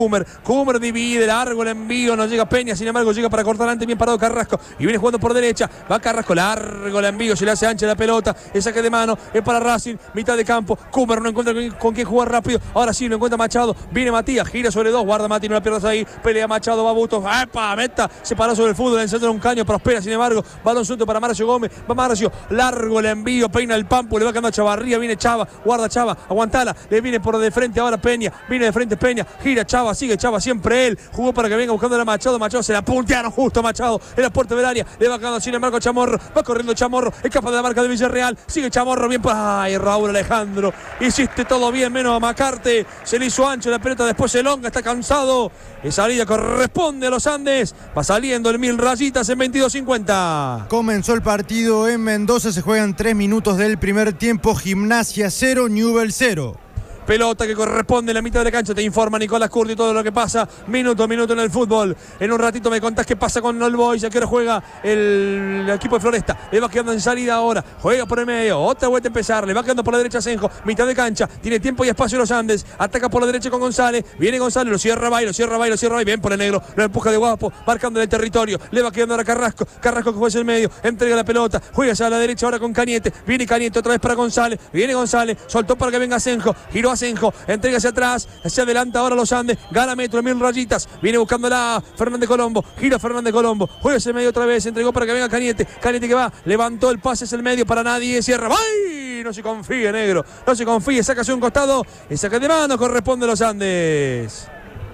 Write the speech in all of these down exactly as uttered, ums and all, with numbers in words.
Cumer, Cumer divide, largo el envío, no llega Peña, sin embargo llega para cortar antes, bien parado Carrasco, y viene jugando por derecha, va Carrasco, largo el envío, se le hace ancha la pelota, el saque de mano, es para Racing, mitad de campo, Cumer no encuentra con, con quién jugar rápido, ahora sí lo encuentra Machado, viene Matías, gira sobre dos, guarda Mati, no la pierdas ahí, pelea Machado, va Busto, ¡epa! Meta, se paró sobre el fútbol, en el centro de un caño, prospera, sin embargo, balón suelto para Marcio Gómez, va Marcio, largo el envío, peina el Pampo, le va quedando a Chavarría, viene Chava, guarda Chava, aguantala, le viene por de frente ahora Peña, viene de frente Peña, gira Chava, sigue Chava, siempre él, jugó para que venga buscando a Machado, Machado se la puntearon justo a Machado en la puerta del área, le va quedando sin embargo Chamorro, va corriendo Chamorro, escapa de la marca de Villarreal, sigue Chamorro, bien, ay Raúl Alejandro, hiciste todo bien menos a Macarte, se le hizo ancho la pelota, después el Longa está cansado, esa salida corresponde a los Andes, va saliendo el Mil Rayitas en veintidós cincuenta. Comenzó el partido en Mendoza, se juegan tres minutos del primer tiempo, Gimnasia cero, Newell's cero. Pelota que corresponde en la mitad de la cancha. Te informa Nicolás Curti todo lo que pasa. Minuto a minuto en el fútbol. En un ratito me contás qué pasa con All Boys. A qué hora juega el equipo de Floresta. Le va quedando en salida ahora. Juega por el medio. Otra vuelta a empezar. Le va quedando por la derecha Senjo. Mitad de cancha. Tiene tiempo y espacio los Andes. Ataca por la derecha con González. Viene González. Lo cierra Bailo. Cierra Bailo. Cierra Bailo. Bien por el negro. Lo empuja de guapo. Marcando el territorio. Le va quedando ahora Carrasco. Carrasco que juega el medio. Entrega la pelota. Juega hacia la derecha ahora con Cañete. Viene Cañete otra vez para González. Viene González. Soltó para que venga Senjo. Giró a Senjo. Entrega hacia atrás, hacia adelante ahora los Andes, gana metro, Mil Rayitas, viene buscándola Fernández Colombo, gira Fernández Colombo, juega ese medio otra vez, entregó para que venga Cañete, Cañete que va, levantó el pase, es el medio para nadie, cierra, ¡ay! No se confíe, negro, no se confíe, saca hacia un costado, el saque de mano corresponde a los Andes.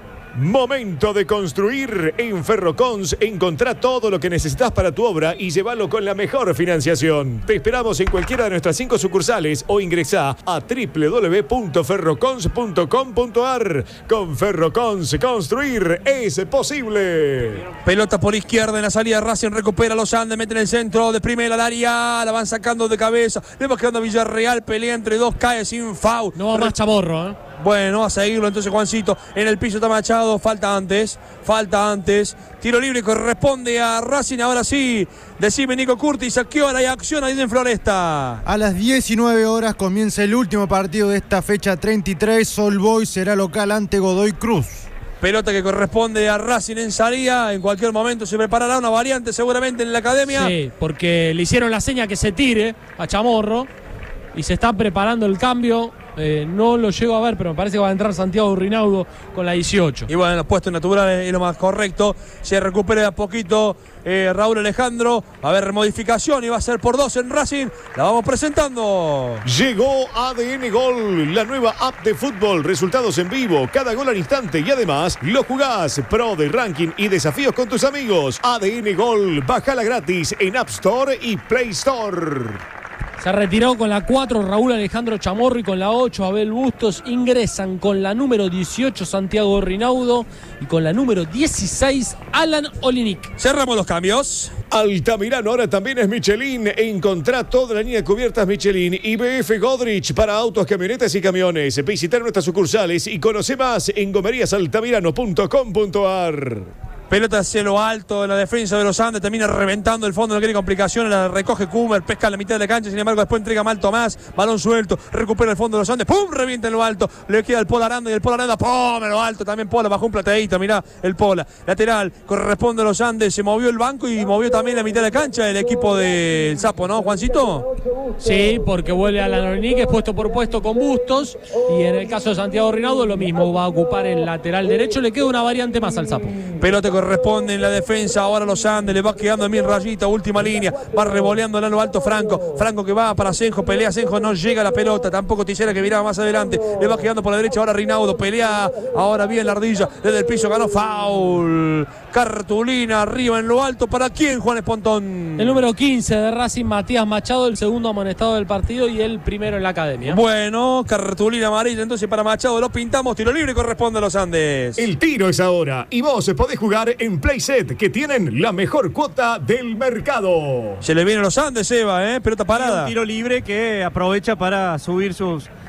Momento de construir. En Ferrocons encontrá todo lo que necesitas para tu obra y llévalo con la mejor financiación. Te esperamos en cualquiera de nuestras cinco sucursales o ingresá a doble u doble u doble u punto ferrocons punto com punto a r. Con Ferrocons construir es posible. Pelota por izquierda en la salida, Racing recupera a los Andes, mete en el centro, de primera al área, la van sacando de cabeza, le va quedando Villarreal, pelea entre dos, cae sin foul. No va más Chamorro, ¿eh? Bueno, a seguirlo entonces Juancito. En el piso está Machado, falta antes, falta antes. Tiro libre corresponde a Racing, ahora sí. Decime Nico Curtis, ¿a qué hora hay acción ahí en Floresta? A las diecinueve horas comienza el último partido de esta fecha treinta y tres. All Boys será local ante Godoy Cruz. Pelota que corresponde a Racing en salida. En cualquier momento se preparará una variante seguramente en la academia. Sí, porque le hicieron la seña que se tire a Chamorro y se está preparando el cambio. Eh, no lo llego a ver, pero me parece que va a entrar Santiago Rinaudo con la dieciocho. Y bueno, puesto natural es lo más correcto. Se recupera de a poquito eh, Raúl Alejandro. Va a haber modificación y va a ser por dos en Racing. La vamos presentando. Llegó A D N Gol, la nueva app de fútbol. Resultados en vivo, cada gol al instante y además lo jugás. Pro de ranking y desafíos con tus amigos. A D N Gol, bájala gratis en App Store y Play Store. Se retiró con la cuatro Raúl Alejandro Chamorro y con la ocho Abel Bustos. Ingresan con la número dieciocho Santiago Rinaudo y con la número dieciséis Alan Olinick. Cerramos los cambios. Altamirano ahora también es Michelin. Encontrá toda la línea de cubiertas Michelin y B F Godrich para autos, camionetas y camiones. Visitar nuestras sucursales y conoce más en gomerías altamirano punto com punto a r. Pelota hacia lo alto de la defensa de los Andes, termina reventando el fondo, no quiere complicaciones, la recoge Cumer, pesca en la mitad de la cancha, sin embargo después entrega mal Tomás, balón suelto, recupera el fondo de los Andes, ¡pum! Revienta en lo alto, le queda el Pola Aranda y el Pola Aranda, ¡pum! En lo alto también Pola, bajó un plateadito, mirá el Pola, lateral, corresponde a los Andes, se movió el banco y movió también la mitad de la cancha el equipo del Sapo, ¿no, Juancito? Sí, porque vuelve a la Olinick, es puesto por puesto con Bustos, y en el caso de Santiago Rinaudo lo mismo, va a ocupar el lateral derecho, le queda una variante más al Sapo. Pelota corresponde en la defensa, ahora los Andes, le va quedando en Mil Rayitas, última línea, va revoleando en lo alto Franco, Franco que va para Senjo, pelea Senjo, no llega la pelota, tampoco Tijera que viraba más adelante, le va quedando por la derecha ahora Rinaudo, pelea ahora bien la ardilla, desde el piso ganó foul, cartulina arriba en lo alto, ¿para quién, Juan Espontón? El número quince de Racing, Matías Machado, el segundo amonestado del partido y el primero en la academia. Bueno, cartulina amarilla entonces para Machado, lo pintamos, tiro libre corresponde a los Andes. El tiro es ahora y vos podés jugar en Playset, que tienen la mejor cuota del mercado. Se le vienen los Andes, Eva, ¿eh? Pelota parada. Un tiro libre que aprovecha para subir sus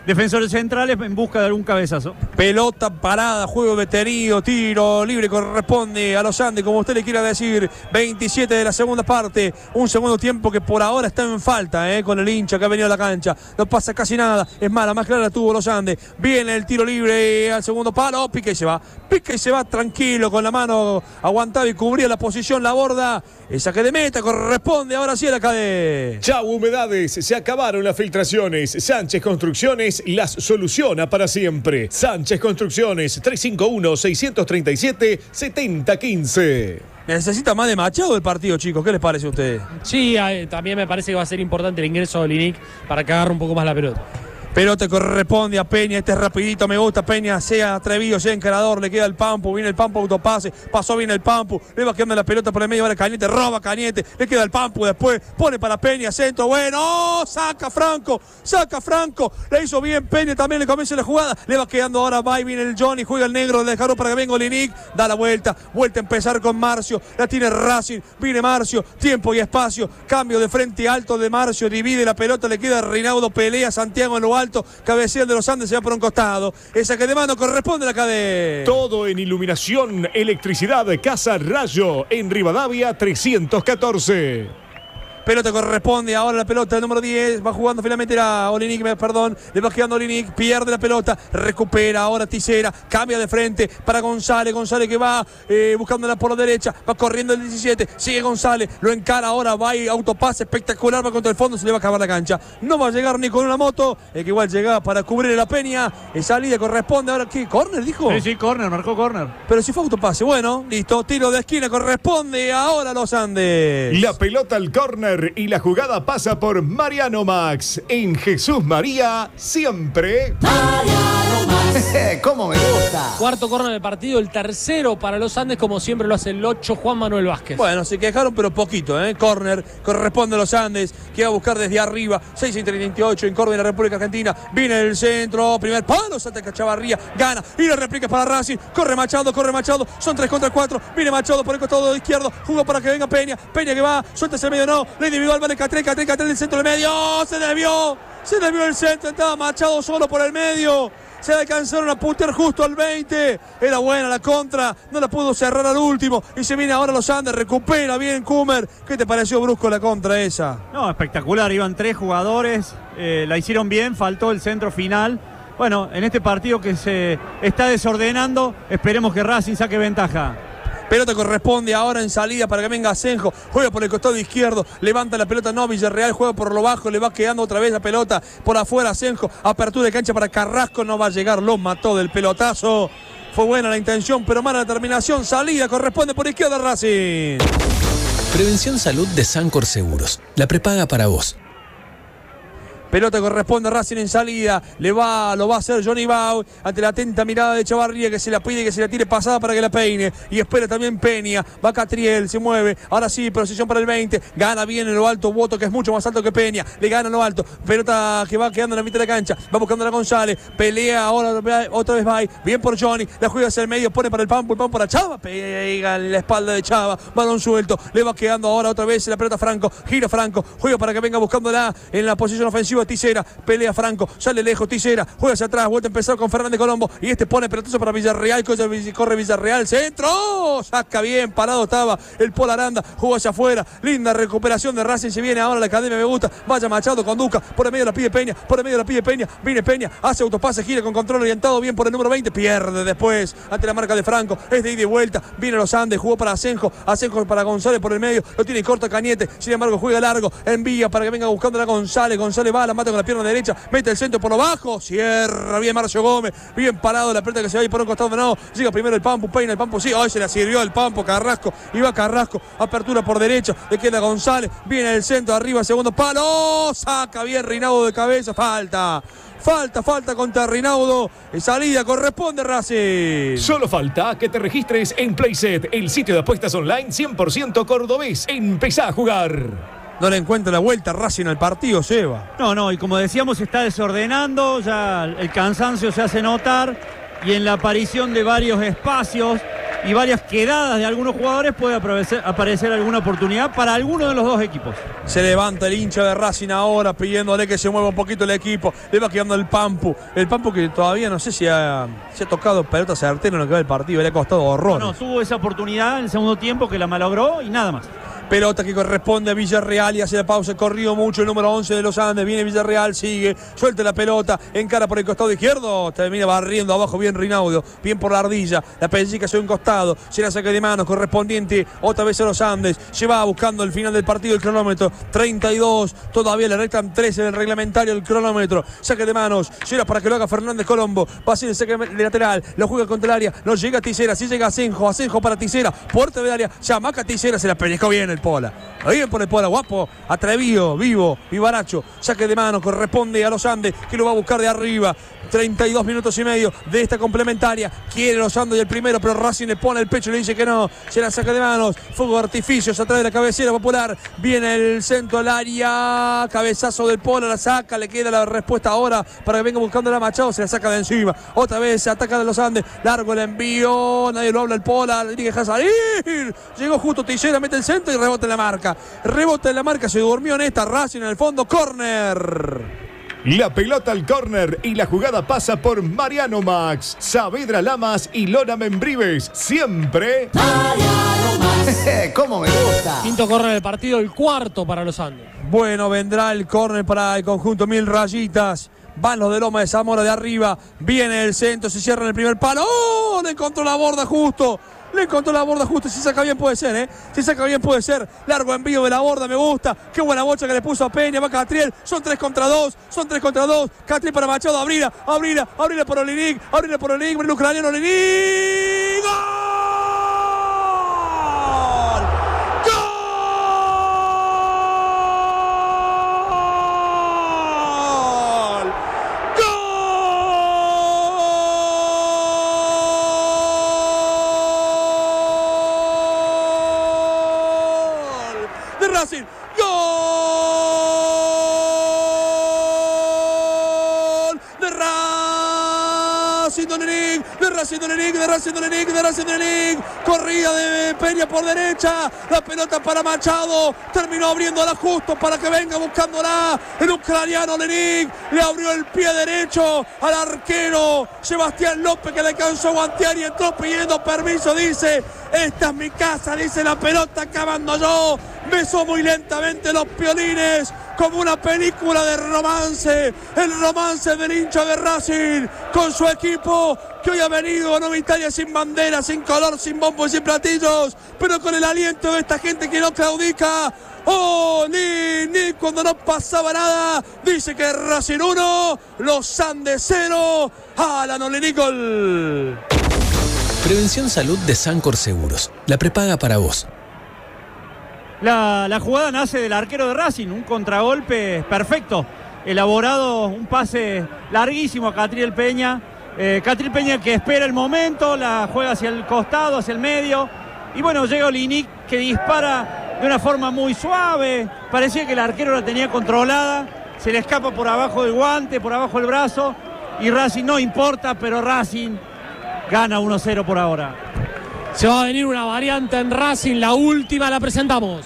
defensores centrales en busca de algún cabezazo. Pelota parada, juego detenido, tiro libre, corresponde a los Andes, como usted le quiera decir. veintisiete de la segunda parte, un segundo tiempo que por ahora está en falta, eh, con el hincha que ha venido a la cancha. No pasa casi nada, es mala, más clara tuvo los Andes. Viene el tiro libre al segundo palo, pica y se va. Pica y se va tranquilo, con la mano aguantaba y cubría la posición, la borda. El saque de meta corresponde ahora sí a la cadena. Chau Humedades, se acabaron las filtraciones. Sánchez Construcciones las soluciona para siempre. Sánchez Construcciones, tres cinco uno, seis tres siete, siete cero uno cinco. Necesita más de Machado el partido, chicos. ¿Qué les parece a ustedes? Sí, eh, también me parece que va a ser importante el ingreso de Olinic para que agarre un poco más la pelota. Pelota corresponde a Peña, este es rapidito, me gusta Peña, sea atrevido, sea encarador, le queda el Pampu, viene el Pampu, autopase, pasó bien el Pampu, le va quedando la pelota por el medio, ahora Cañete, roba Cañete, le queda el Pampu, después pone para Peña, centro, bueno, ¡oh! Saca Franco, saca Franco, le hizo bien Peña, también le comienza la jugada, le va quedando ahora, va y viene el Johnny, juega el negro, le dejaron para que venga Olinic, da la vuelta, vuelta a empezar con Marcio, la tiene Racing, viene Marcio, tiempo y espacio, cambio de frente alto de Marcio, divide la pelota, le queda Reinaudo, pelea Santiago en lo alto, cabecea el de los Andes, se va por un costado. Esa que de mano corresponde a la cadena. Todo en iluminación, electricidad, Casa Rayo, en Rivadavia trescientos catorce. Pelota corresponde ahora la pelota, el número diez, va jugando finalmente a Olinic, perdón, le va quedando Olinic, pierde la pelota, recupera ahora Tisera, cambia de frente para González, González que va eh, buscándola por la derecha, va corriendo el diecisiete, sigue González, lo encara ahora, va y autopase espectacular, va contra el fondo, se le va a acabar la cancha, no va a llegar ni con una moto, el que igual llega para cubrir la Peña, el salida corresponde ahora, ¿qué? ¿Córner dijo? Sí, sí, córner, marcó córner. Pero si fue autopase, bueno, listo, tiro de esquina, corresponde ahora a los Andes. La pelota al córner y la jugada pasa por Mariano Max. En Jesús María, siempre. Mariano Max. ¿Cómo me gusta? Cuarto córner del partido, el tercero para los Andes, como siempre lo hace el ocho Juan Manuel Vázquez. Bueno, se quejaron, pero poquito, ¿eh? Córner, corresponde a los Andes, que va a buscar desde arriba. seis treinta y ocho en Córdoba, en la República Argentina. Viene el centro, primer palo, salta Chavarría, gana. Y la réplica para Racing. Corre Machado, corre Machado. Son tres contra cuatro. Viene Machado por el costado izquierdo. Jugó para que venga Peña. Peña que va, suelta ese medio, no. La individual, vale Catré, Catré, Catré del centro del medio. Se desvió, se desvió el centro. Estaba Machado solo por el medio. Se alcanzaron a putear justo al veinte. Era buena la contra. No la pudo cerrar al último. Y se viene ahora los Andes. Recupera bien Kummer. ¿Qué te pareció brusco la contra esa? No, espectacular. Iban tres jugadores. Eh, la hicieron bien. Faltó el centro final. Bueno, en este partido que se está desordenando, esperemos que Racing saque ventaja. Pelota corresponde ahora en salida para que venga Asenjo. Juega por el costado izquierdo. Levanta la pelota, no, Villarreal juega por lo bajo. Le va quedando otra vez la pelota por afuera Asenjo. Apertura de cancha para Carrasco. No va a llegar, lo mató del pelotazo. Fue buena la intención, pero mala la terminación. Salida corresponde por izquierda Racing. Prevención Salud de Sancor Seguros. La prepaga para vos. Pelota corresponde a Racing en salida. Le va, lo va a hacer Johnny Bau ante la atenta mirada de Chavarría, que se la pide que se la tire pasada para que la peine. Y espera también Peña. Va Catriel, se mueve. Ahora sí, posición para el veinte. Gana bien en lo alto Boto, que es mucho más alto que Peña. Le gana en lo alto. Pelota que va quedando en la mitad de la cancha. Va buscando a González. Pelea ahora otra vez va. Bien por Johnny. La juega hacia el medio. Pone para el Pampu. El Pampu para Chava. Pega en la espalda de Chava. Balón suelto. Le va quedando ahora otra vez la pelota Franco. Gira Franco. Juega para que venga buscándola en la posición ofensiva. Tisera, pelea Franco, sale lejos Tisera, juega hacia atrás, vuelta a empezar con Fernández Colombo y este pone pelotazo para Villarreal, corre Villarreal, centro, saca bien, parado estaba el Pol Aranda, jugó hacia afuera, linda recuperación de Racing, se viene ahora la academia, me gusta, vaya Machado con Duca, por el medio la pide Peña, por el medio la pide Peña, viene Peña, hace autopase, gira con control orientado, bien por el número veinte, pierde después, ante la marca de Franco, es de ida y vuelta, viene los Andes, jugó para Asenjo, Asenjo para González por el medio, lo tiene corto Cañete, sin embargo juega largo, envía para que venga buscando a González, González va, la mata con la pierna derecha, mete el centro por lo bajo, cierra bien Marcio Gómez, bien parado la pelota que se va a ir por un costado, no, llega primero el Pampu, peina el Pampu, sí, hoy se la sirvió el Pampu, Carrasco, iba Carrasco, apertura por derecha, le queda González, viene el centro, arriba, segundo palo, saca bien Reinaudo de cabeza, falta. Falta, falta contra Reinaudo. Salida corresponde Racing. Solo falta que te registres en Playset, el sitio de apuestas online cien por ciento cordobés. Empezá a jugar. No le encuentra la vuelta Racing al partido, Seba. No, no, y como decíamos, se está desordenando, ya el cansancio se hace notar y en la aparición de varios espacios y varias quedadas de algunos jugadores puede aparecer, aparecer alguna oportunidad para alguno de los dos equipos. Se levanta el hincha de Racing ahora pidiéndole que se mueva un poquito el equipo. Le va quedando el Pampu. El Pampu que todavía no sé si ha, si ha tocado pelota certera en lo que va el partido. Le ha costado horror. No, no, tuvo esa oportunidad en el segundo tiempo que la malogró y nada más. Pelota que corresponde a Villarreal y hace la pausa, corrido mucho el número once de los Andes, viene Villarreal, sigue, suelta la pelota, encara por el costado izquierdo, termina barriendo abajo bien Rinaudo, bien por la ardilla, la pellizca hacia un costado, se la saca de manos correspondiente otra vez a los Andes, lleva buscando el final del partido el cronómetro, treinta y dos, todavía le restan trece del reglamentario el cronómetro, saque de manos, llega para que lo haga Fernández Colombo, va a ser el saque de lateral, lo juega contra el área, no llega Tisera, sí llega Asenjo, Asenjo para Tisera, puerta de área, Chamaca Tisera, se la pellizcó bien el Pola. Bien por el Pola, guapo, atrevido, vivo, vivaracho. Saque de mano, corresponde a los Andes, que lo va a buscar de arriba. treinta y dos minutos y medio de esta complementaria. Quiere los Andes y el primero, pero Racing le pone el pecho y le dice que no. Se la saca de manos. Fuego de artificios atrás de la cabecera popular. Viene el centro al área. Cabezazo del Pola, la saca. Le queda la respuesta ahora para que venga buscando la Machado. Se la saca de encima. Otra vez se ataca de los Andes. Largo el envío. Nadie lo habla el Pola. Le tiene que dejar salir. Llegó justo Teixeira, mete el centro y rebota en la marca. Rebota en la marca. Se durmió en esta. Racing en el fondo. Córner. La pelota al córner y la jugada pasa por Mariano Max, Saavedra Lamas y Lona Membrives. Siempre Mariano Max. ¿Cómo me gusta? Quinto córner del partido, el cuarto para los Andes. Bueno, vendrá el córner para el conjunto Mil Rayitas. Van los de Loma de Zamora de arriba. Viene el centro, se cierra en el primer palo. ¡Oh! Le encontró la borda justo. Le encontró la borda justo. Si saca bien puede ser, ¿eh? Si saca bien puede ser. Largo envío de la borda, me gusta. Qué buena bocha que le puso a Peña. Va Catriel. Son tres contra dos. Son tres contra dos. Catriel para Machado. Abrila, abrila, abrila por Olinic. Abrila por Olinic. El ucraniano Olinic. ¡Gol! Racing, gol de Racing Dolenic, de Racing Dolenic, de Racing Dolenic, de Racing Dolenic, corrida de Peña por derecha, la pelota para Machado, terminó abriéndola justo para que venga buscándola el ucraniano Dolenic, le abrió el pie derecho al arquero Sebastián López que le alcanzó a guantear y entró pidiendo permiso, dice, esta es mi casa, dice la pelota acabando yo. Besó muy lentamente los piolines como una película de romance. El romance del hincha de Racing con su equipo que hoy ha venido a Nueva Italia sin bandera, sin color, sin bombo y sin platillos, pero con el aliento de esta gente que no claudica. Oh, ni, ni cuando no pasaba nada. Dice que Racing uno, los Andes cero. Alan Olenic, gol. Prevención Salud de Sancor Seguros. La prepaga para vos. La, la jugada nace del arquero de Racing, un contragolpe perfecto, elaborado, un pase larguísimo a Catriel Peña. Eh, Catriel Peña que espera el momento, la juega hacia el costado, hacia el medio. Y bueno, llega Olinic que dispara de una forma muy suave. Parecía que el arquero la tenía controlada. Se le escapa por abajo del guante, por abajo del brazo. Y Racing no importa, pero Racing gana uno cero por ahora. Se va a venir una variante en Racing, la última la presentamos.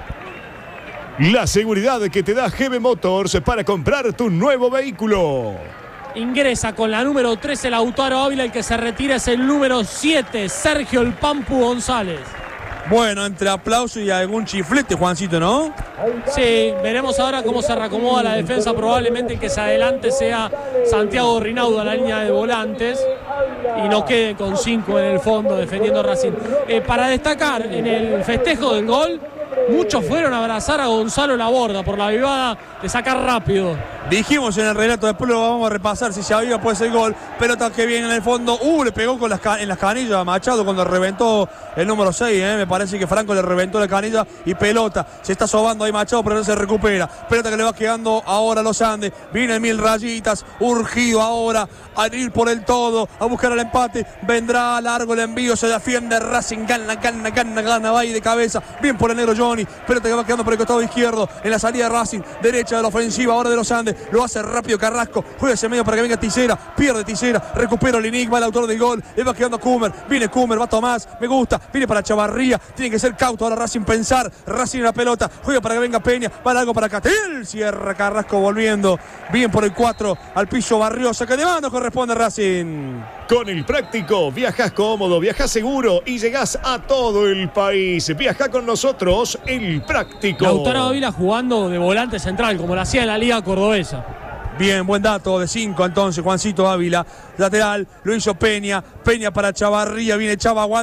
La seguridad que te da G B Motors para comprar tu nuevo vehículo. Ingresa con la número trece Lautaro Ávila, el que se retira es el número siete, Sergio el Pampu González. Bueno, entre aplauso y algún chiflete, Juancito, ¿no? Sí, veremos ahora cómo se reacomoda la defensa. Probablemente el que se adelante sea Santiago Rinaudo a la línea de volantes y no quede con cinco en el fondo defendiendo a Racing. Eh, para destacar, en el festejo del gol, muchos fueron a abrazar a Gonzalo Laborda por la vivada de sacar rápido. Dijimos en el relato, después lo vamos a repasar si se aviva puede ser gol. Pelota que viene en el fondo. Uh, le pegó con las en las canillas a Machado cuando reventó el número seis. Eh. Me parece que Franco le reventó la canilla y pelota. Se está sobando ahí Machado, pero no se recupera. Pelota que le va quedando ahora a los Andes. Viene Mil Rayitas, urgido ahora a ir por el todo, a buscar el empate. Vendrá largo el envío, se defiende Racing, gana, gana, gana, gana, va ahí de cabeza. Bien por el negro Johnny. Pelota que va quedando por el costado izquierdo en la salida de Racing. Derecha de la ofensiva ahora de los Andes. Independiente. Lo hace rápido Carrasco. Juega ese medio para que venga Tisera. Pierde Tisera. Recupera el enigma, el autor del gol. Le va quedando Kummer. Viene Kummer, va Tomás. Me gusta. Viene para Chavarría. Tiene que ser cauto ahora Racing pensar. Racing en la pelota. Juega para que venga Peña. Va algo para Catel. Cierra Carrasco volviendo. Bien por el cuatro. Al piso Barriosa. Que de mano corresponde a Racing. Con el Práctico viajas cómodo, viajas seguro y llegás a todo el país. Viaja con nosotros, el Práctico. Lautaro Ávila jugando de volante central, como lo hacía en la Liga Cordobesa. Bien, buen dato de cinco entonces, Juancito Ávila. Lateral, lo hizo Peña. Peña para Chavarría, viene Chava, aguanta.